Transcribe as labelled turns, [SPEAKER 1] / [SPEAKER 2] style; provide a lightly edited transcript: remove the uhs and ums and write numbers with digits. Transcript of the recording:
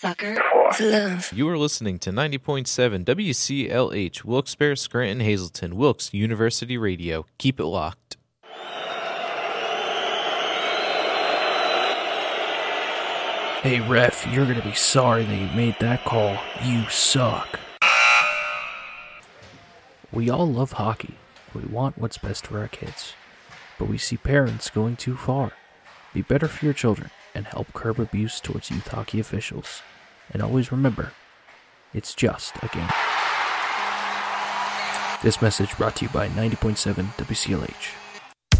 [SPEAKER 1] sucker. Love.
[SPEAKER 2] You are listening to 90.7 WCLH, Wilkes-Barre, Scranton, Hazleton, Wilkes University Radio. Keep it locked.
[SPEAKER 3] Hey ref, you're gonna be sorry that you made that call. You suck. We all love hockey. We want what's best for our kids. But we see parents going too far. Be better for your children and help curb abuse towards youth hockey officials. And always remember, it's just a game. This message brought to you by 90.7 WCLH.